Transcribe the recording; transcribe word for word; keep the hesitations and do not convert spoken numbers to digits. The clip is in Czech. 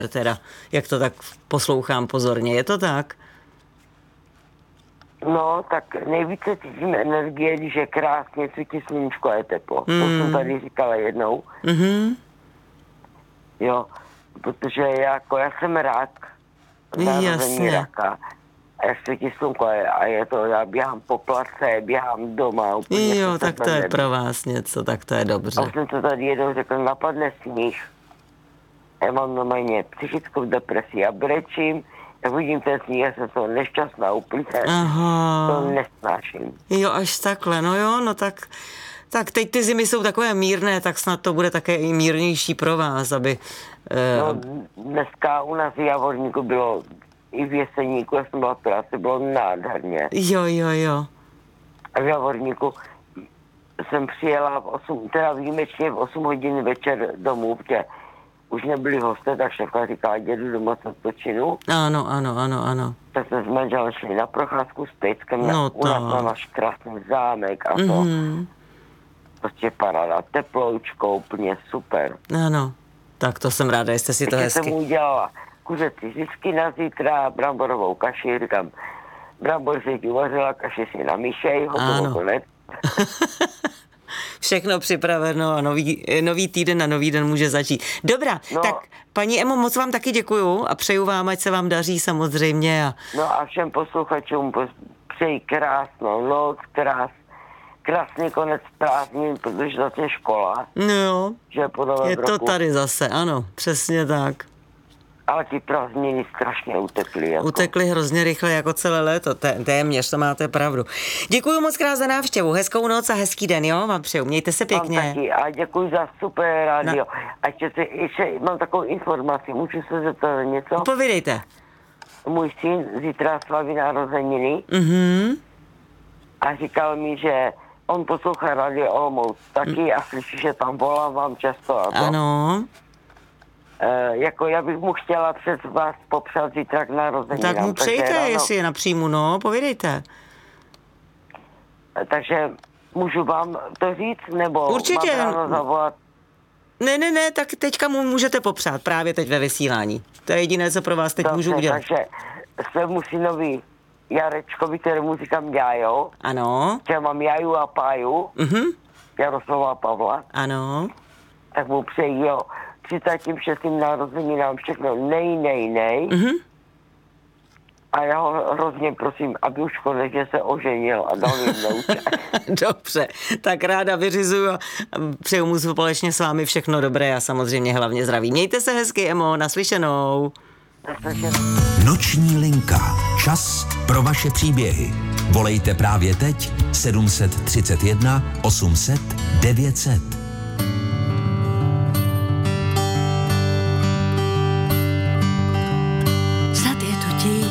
teda, jak to tak poslouchám pozorně, je to tak? No, tak nejvíce cítím energie, když je krásně, svítí sluníčko a je teplo. Mm. To jsem tady říkala jednou. Mhm. Jo, protože jako já jsem rak, narození raka. A jak svítí slunko a je to, já běhám po place, běhám doma. Úplně jo, tak to je pro vás něco, tak to je dobře. A už jsem to tady jednou řekl, napadne sníh. Já mám normálně psychickou depresi a brečím, jak vidím ten sníh, já jsem to nešťastná úplně. Aha. To nesnáším. Jo, až takhle, no jo, no tak... Tak teď ty zimy jsou takové mírné, tak snad to bude také i mírnější pro vás, aby... Eh... No, dneska u nás v Javorníku bylo, i v Jeseníku, já jsem byla v práci, bylo nádherně. Jo, jo, jo. A v Javorníku jsem přijela v osm, teda výjimečně v osm hodin večer domů, protože už nebyli hosté, tak šéfka říkala, jdu domů z odpočinu. Ano, ano, ano, ano. Tak jsme s manželem šli na procházku s Pejskem, no na, u nás na náš krásný zámek a to. Mm-hmm. Prostě paráda, teploučko, úplně super. Ano, tak to jsem ráda, jste si to Ještě hezky. jsem udělala kuřecí zisky na zítra, bramborovou kaši, říkám, brambor si ti uvařila, kaši si na myšej, hotovo konec. Všechno připraveno a nový, nový týden na nový den může začít. Dobrá, no, tak paní Emo, moc vám taky děkuju a přeju vám, ať se vám daří samozřejmě. A... No a všem posluchačům přeji krásnou noc, krás, krásný konec prázdnin, protože zase škola. No jo, že po je to roku. Tady zase, ano, přesně tak. Ale ty prázdniny strašně utekly. Jako. Utekly hrozně rychle, jako celé léto, Té, téměř, to máte pravdu. Děkuji moc krát za návštěvu, hezkou noc a hezký den, jo, vám přeju, mějte se pěkně. Mám taky a děkuji za super rádio. No. A ještě, si, ještě mám takovou informaci, můžu se zeptat něco? Povídejte. Můj syn zítra slaví narozeniny mhm. a říkal mi, že on poslouchá Radio Olomouc taky mm. a slyší, že tam volám vám často a to. Ano. E, jako já bych mu chtěla přes vás popřát zítra k narozeninám. Tak mu přejte, ráno, jestli je napřímo, no, povídejte. Takže můžu vám to říct, nebo určitě. mám ráno zavolat? Ne, ne, ne, tak teďka mu můžete popřát, právě teď ve vysílání. To je jediné, co pro vás teď Dobře, můžu udělat. Takže svému synovi Jarečkovi, kterému říkám Jájo. Ano. Já mám Jaju a Páju. Mhm. Jaroslava a Pavla. Ano. Tak mu přeji, jo, třicátým šestým narozeninám všechno nej, nej, nej. Mhm. A já ho hrozně prosím, aby už konečně se oženil a dal mi vnouče. Dobře, tak ráda vyřizuju a přeju mu společně s vámi všechno dobré a samozřejmě hlavně zdraví. Mějte se hezky, Emo, naslyšenou. Naslyšenou. Noční linka. Čas pro vaše příběhy. Volejte právě teď sedm set třicet jedna osm set devět set.